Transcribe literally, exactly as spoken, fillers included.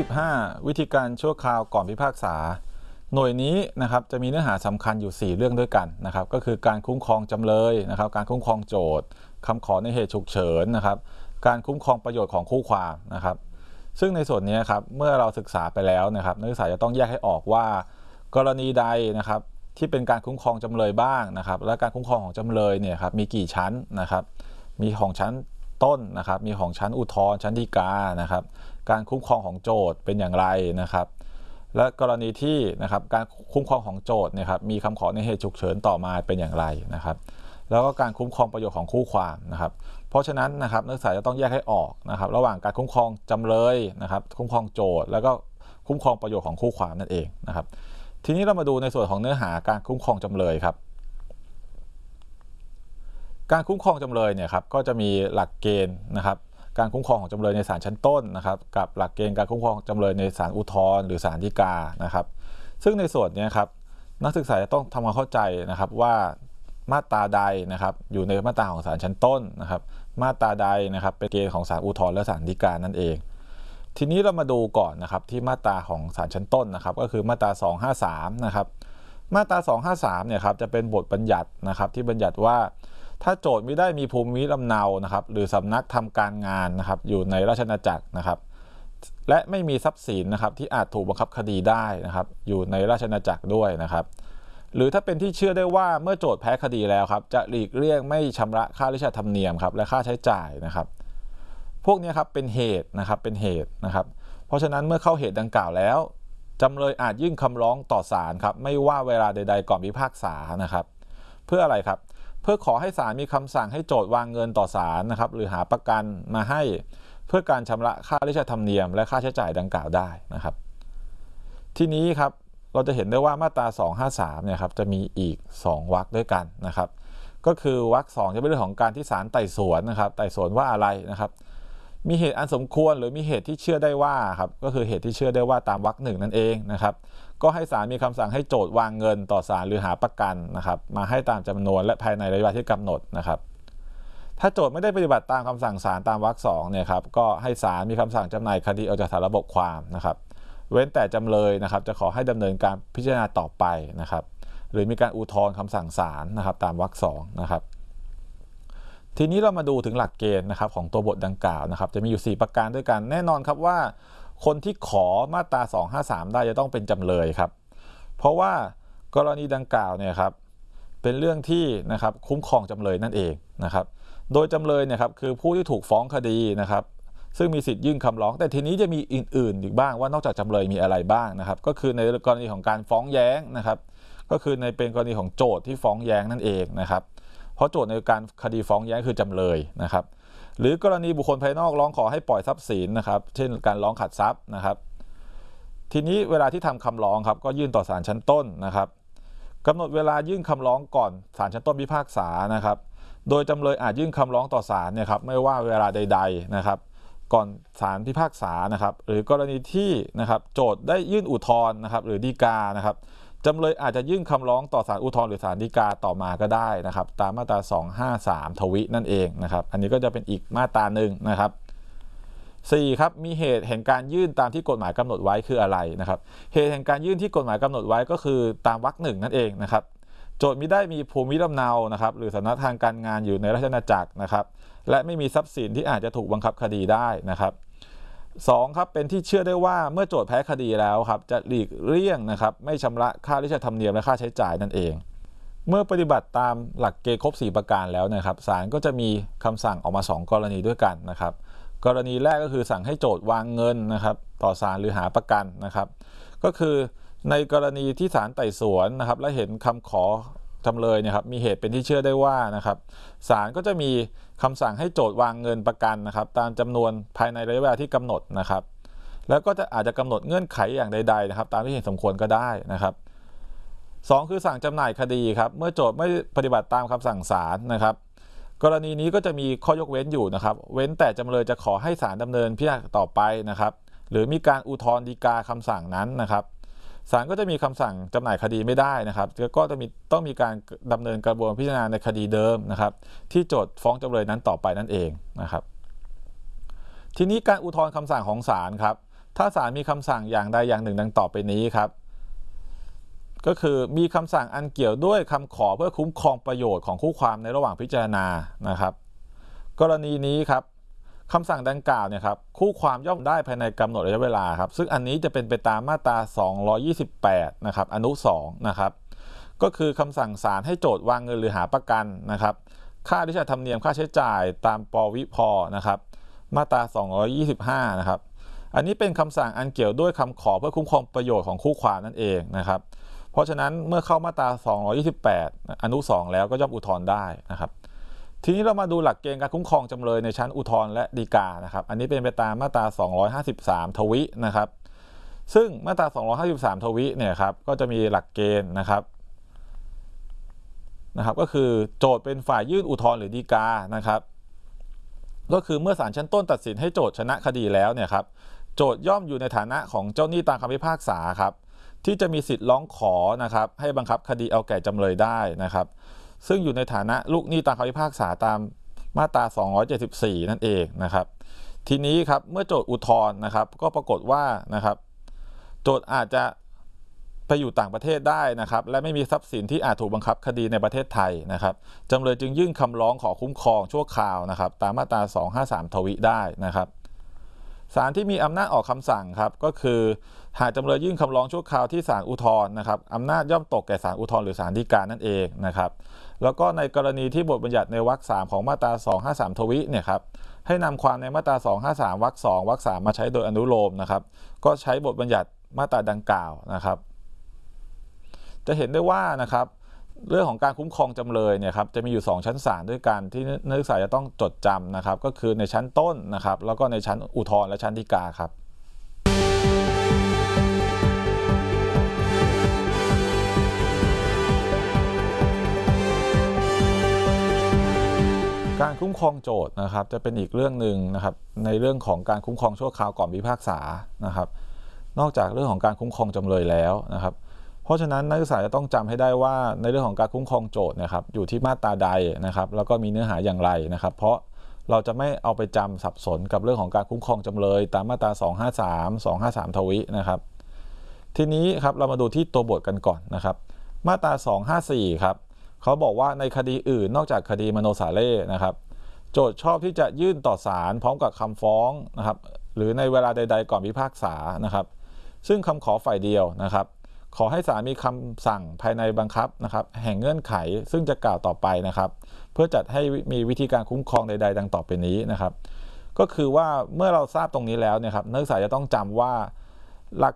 สิบห้าวิธีการชั่วคราวก่อนพิพากษาหน่วยนี้นะครับจะมีเนื้อหาสำคัญอยู่สี่เรื่องด้วยกันนะครับก็คือการคุ้มครองจำเลยนะครับการคุ้มครองโจทก์คำขอในเหตุฉุกเฉินนะครับการคุ้มครองประโยชน์ของคู่ความนะครับซึ่งในส่วนนี้ครับเมื่อเราศึกษาไปแล้วนะครับนักศึกษาจะต้องแยกให้ออกว่ากรณีใดนะครับที่เป็นการคุ้มครองจำเลยบ้างนะครับและการคุ้มครองของจำเลยเนี่ยครับมีกี่ชั้นนะครับมีของชั้นต้นนะครับมีของชั้นอุทธรณ์ชั้นฎีกานะครับการคุ้มครองของโจทก์เป็นอย่างไรนะครับและกรณีที่นะครับการคุ้มครองของโจทก์เนี่ยครับมีคำขอในเหตุฉุกเฉินต่อมาเป็นอย่างไรนะครับแล้วก็การคุ้มครองประโยชน์ของคู่ความนะครับเพราะฉะนั้นนะครับนักศึกษาจะต้องแยกให้ออกนะครับระหว่างการคุ้มครองจำเลยนะครับคุ้มครองโจทก์แล้วก็คุ้มครองประโยชน์ของคู่ความนั่นเองนะครับทีนี้เรามาดูในส่วนของเนื้อหาการคุ้มครองจำเลยครับการคุ้มครองจำเลยเนี่ยครับก็จะมีหลักเกณฑ์นะครับการคุ้มครองของจำเลยในศาลชั้นต้นนะครับกับหลักเกณฑ์การคุ้มครองจำเลยในศาลอุทธรณ์หรือศาลฎีกานะครับซึ่งในส่วนนี้ครับนักศึกษาจะต้องทำความเข้าใจนะครับว่ามาตราใดนะครับอยู่ในมาตราของศาลชั้นต้นนะครับมาตราใดนะครับเป็นเกณฑ์ของศาลอุทธรณ์และศาลฎีกานั่นเองทีนี้เรามาดูก่อนนะครับที่มาตราของศาลชั้นต้นนะครับก็คือมาตราสองห้าสามนะครับมาตราสองห้าสามเนี่ยครับจะเป็นบทบัญญัตินะครับที่บัญญัติว่าถ้าโจทก์ไม่ได้มีภูมิลำเนานะครับหรือสำนักทำการงานนะครับอยู่ในราชอาณาจักรนะครับและไม่มีทรัพย์สินนะครับที่อาจถูกบังคับคดีได้นะครับอยู่ในราชอาณาจักรด้วยนะครับหรือถ้าเป็นที่เชื่อได้ว่าเมื่อโจทก์แพ้คดีแล้วครับจะหลีกเลี่ยงไม่ชำระค่าราชธรรมเนียมครับและค่าใช้จ่ายนะครับพวกนี้ครับเป็นเหตุนะครับเป็นเหตุนะครับเพราะฉะนั้นเมื่อเข้าเหตุดังกล่าวแล้วจำเลยอาจยื่นคำร้องต่อศาลครับไม่ว่าเวลาใดๆก่อนพิพากษานะครับเพื่ออะไรครับเพื่อขอให้ศาลมีคำสั่งให้โจทก์วางเงินต่อศาลนะครับหรือหาประกันมาให้เพื่อการชำระค่าราชธรรมเนียมและค่าใช้จ่ายดังกล่าวได้นะครับทีนี้ครับเราจะเห็นได้ว่ามาตราสองห้าสามเนี่ยครับจะมีอีกสองวรรคด้วยกันนะครับก็คือวรรคสองจะเป็นเรื่องของการที่ศาลไต่สวนนะครับไต่สวนว่าอะไรนะครับมีเหตุอันสมควรหรือมีเหตุที่เชื่อได้ว่าครับก็คือเหตุที่เชื่อได้ว่าตามวรรคหนึ่งนั่นเองนะครับก็ให้ศาลมีคำสั่งให้โจทก์วางเงินต่อศาลหรือหาประกันนะครับมาให้ตามจำนวนและภายในระยะเวลาที่กำหนดนะครับถ้าโจทก์ไม่ได้ปฏิบัติตามคำสั่งศาลตามวรรคสองเนี่ยครับก็ให้ศาลมีคำสั่งจำหน่ายคดีออกจากสารระบบความนะครับเว้นแต่จำเลยนะครับจะขอให้ดำเนินการพิจารณาต่อไปนะครับหรือมีการอุทธรณ์คำสั่งศาลนะครับตามวรรคสองนะครับทีนี้เรามาดูถึงหลักเกณฑ์นะครับของตัวบทดังกล่าวนะครับจะมีอยู่สี่ประการด้วยกันแน่นอนครับว่าคนที่ขอมาตราสองห้าสามได้จะต้องเป็นจำเลยครับเพราะว่ากรณีดังกล่าวเนี่ยครับเป็นเรื่องที่นะครับคุ้มครองจำเลยนั่นเองนะครับโดยจำเลยเนี่ยครับคือผู้ที่ถูกฟ้องคดีนะครับซึ่งมีสิทธิ์ยื่นคำร้องแต่ทีนี้จะมีอื่นๆอีกบ้างว่านอกจากจำเลยมีอะไรบ้างนะครับก็คือในกรณีของการฟ้องแย้งนะครับก็คือในเป็นกรณีของโจทก์ที่ฟ้องแย้งนั่นเองนะครับเพราะโจทก์ในการคดีฟ้องแย้งคือจำเลยนะครับหรือกรณีบุคคลภายนอกร้องขอให้ปล่อยทรัพย์สินนะครับเช่นการร้องขัดทรัพย์นะครับทีนี้เวลาที่ทำคำร้องครับก็ยื่นต่อศาลชั้นต้นนะครับกำหนดเวลายื่นคำร้องก่อนศาลชั้นต้นพิพากษานะครับโดยจำเลยอาจยื่นคำร้องต่อศาลเนี่ยครับไม่ว่าเวลาใดๆนะครับก่อนศาลพิพากษานะครับหรือกรณีที่นะครับโจทก์ได้ยื่นอุทธรณ์นะครับหรือฎีกานะครับจำเลยอาจจะยื่นคำร้องต่อศาลอุทธรณ์หรือศาลฎีกาต่อมาก็ได้นะครับตามมาตราสองห้าสามทวินั่นเองนะครับอันนี้ก็จะเป็นอีกมาตราหนึ่งนะครับสี่ครับมีเหตุแห่งการยื่นตามที่กฎหมายกำหนดไว้คืออะไรนะครับเหตุแห่งการยื่นที่กฎหมายกำหนดไว้ก็คือตามวรรคหนึ่งนั่นเองนะครับโจทก์มิได้มีภูมิลำเนานะครับหรือสำนักทางการงานอยู่ในราชอาณาจักรนะครับและไม่มีทรัพย์สินที่อาจจะถูกบังคับคดีได้นะครับสองครับเป็นที่เชื่อได้ว่าเมื่อโจทก์แพ้คดีแล้วครับจะหลีกเลี่ยงนะครับไม่ชำระค่าราชธรรมเนียมและค่าใช้จ่ายนั่นเองเมื่อปฏิบัติตามหลักเกณฑ์ครบสี่ประการแล้วนะครับศาลก็จะมีคำสั่งออกมาสองกรณีด้วยกันนะครับกรณีแรกก็คือสั่งให้โจทก์วางเงินนะครับต่อศาลหรือหาประกันนะครับก็คือในกรณีที่ศาลไต่สวนนะครับและเห็นคำขอจำเลยเนี่ยครับมีเหตุเป็นที่เชื่อได้ว่านะครับศาลก็จะมีคำสั่งให้โจทก์วางเงินประกันนะครับตามจำนวนภายในระยะเวลาที่กำหนดนะครับแล้วก็จะอาจจะกำหนดเงื่อนไขอย่างใดๆนะครับตามที่เห็นสมควรก็ได้นะครับสองคือสั่งจำหน่ายคดีครับเมื่อโจทก์ไม่ปฏิบัติตามคำสั่งศาลนะครับกรณีนี้ก็จะมีข้อยกเว้นอยู่นะครับเว้นแต่จำเลยจะขอให้ศาลดำเนินพิจารณาต่อไปนะครับหรือมีการอุทธรณ์ฎีกาคำสั่งนั้นนะครับศาลก็จะมีคำสั่งจำหน่ายคดีไม่ได้นะครับก็จะมีต้องมีการดำเนินกระบวนการพิจารณาในคดีเดิมนะครับที่โจทก์ฟ้องจำเลยนั้นต่อไปนั่นเองนะครับทีนี้การอุทธรณ์คำสั่งของศาลครับถ้าศาลมีคำสั่งอย่างใดอย่างหนึ่งดังต่อไปนี้ครับก็คือมีคำสั่งอันเกี่ยวด้วยคำขอเพื่อคุ้มครองประโยชน์ของคู่ความในระหว่างพิจารณานะครับกรณีนี้ครับคำสั่งดังกล่าวเนี่ยครับคู่ความย่อมได้ภายในกำหนดระยะเวลาครับซึ่งอันนี้จะเป็นไปตามมาตราสองร้อยยี่สิบแปดนะครับอนุสองนะครับก็คือคำสั่งศาลให้โจทก์วางเงินหรือหาประกันนะครับค่าที่จะธรรมเนียมค่าใช้จ่ายตามปวิพนะครับมาตราสองร้อยยี่สิบห้านะครับอันนี้เป็นคำสั่งอันเกี่ยวด้วยคำขอเพื่อคุ้มครองประโยชน์ของคู่ความนั่นเองนะครับเพราะฉะนั้นเมื่อเข้ามาตราสองร้อยยี่สิบแปดอนุสองแล้วก็ย่อมอุทธรณ์ได้นะครับทีนี้เรามาดูหลักเกณฑ์การคุ้มครองจำเลยในชั้นอุทธรณ์และฎีกานะครับอันนี้เป็นไปตามมาตราสองร้อยห้าสิบสามทวินะครับซึ่งมาตราสองร้อยห้าสิบสามทวิเนี่ยครับก็จะมีหลักเกณฑ์นะครับนะครับก็คือโจทก์เป็นฝ่ายยื่นอุทธรณ์หรือฎีกานะครับก็คือเมื่อศาลชั้นต้นตัดสินให้โจทก์ชนะคดีแล้วเนี่ยครับโจทก์ย่อมอยู่ในฐานะของเจ้าหนี้ตามคำพิพากษาครับที่จะมีสิทธิ์ร้องขอนะครับให้บังคับคดีเอาแก่จำเลยได้นะครับซึ่งอยู่ในฐานะลูกหนี้ตามคำพิพากษาตามมาตราสองร้อยเจ็ดสิบสี่นั่นเองนะครับทีนี้ครับเมื่อโจทก์อุทธรณ์นะครับก็ปรากฏว่านะครับโจทก์อาจจะไปอยู่ต่างประเทศได้นะครับและไม่มีทรัพย์สินที่อาจถูกบังคับคดีในประเทศไทยนะครับจำเลยจึงยื่นคำร้องขอคุ้มครองชั่วคราวนะครับตามมาตราสองร้อยห้าสิบสามทวิได้นะครับศาลที่มีอำนาจออกคำสั่งครับก็คือหากจำเลยยื่นคำร้องชั่วคราวที่ศาลอุทธรณ์นะครับอำนาจย่อมตกแก่ศาลอุทธรณ์หรือศาลฎีกานั่นเองนะครับแล้วก็ในกรณีที่บทบัญญัติในวรรคสามของมาตราสองร้อยห้าสิบสามทวิเนี่ยครับให้นำความในมาตราสองร้อยห้าสิบสามวรรคสองวรรคสามมาใช้โดยอนุโลมนะครับก็ใช้บทบัญญัติมาตราดังกล่าวนะครับจะเห็นได้ว่านะครับเรื่องของการคุ้มครองจำเลยเนี่ยครับจะมีอยู่สองชั้นศาลด้วยกันที่นักศึกษาจะต้องจดจำนะครับก็คือในชั้นต้นนะครับแล้วก็ในชั้นอุทธรณ์และชั้นฎีกาครับการคุ้มครองโจทก์นะครับจะเป็นอีกเรื่องหนึ่งนะครับในเรื่องของการคุ้มครองชั่วคราวก่อนพิพากษานะครับนอกจากเรื่องของการคุ้มครองจำเลยแล้วนะครับเพราะฉะนั้นนักศึกษาจะต้องจำให้ได้ว่าในเรื่องของการคุ้มครองโจทก์นะครับอยู่ที่มาตราใดนะครับแล้วก็มีเนื้อหาอย่างไรนะครับเพราะเราจะไม่เอาไปจำสับสนกับเรื่องของการคุ้มครองจำเลยตามมาตราสองร้อยห้าสิบสาม สองร้อยห้าสิบสามทวินะครับทีนี้ครับเรามาดูที่ตัวบทกันก่อนนะครับมาตราสองร้อยห้าสิบสี่ครับเขาบอกว่าในคดีอื่นนอกจากคดีมโนสาเล่นะครับโจทก์ชอบที่จะยื่นต่อศาลพร้อมกับคำฟ้องนะครับหรือในเวลาใดๆก่อนพิพากษานะครับซึ่งคำขอฝ่ายเดียวนะครับขอให้ศาลมีคำสั่งภายในบังคับนะครับแห่งเงื่อนไขซึ่งจะกล่าวต่อไปนะครับเพื่อจัดให้มีวิธีการคุ้มครองใดๆดังต่อไปนี้นะครับก็คือว่าเมื่อเราทราบตรงนี้แล้วเนี่ยครับนักศึกษาจะต้องจำว่า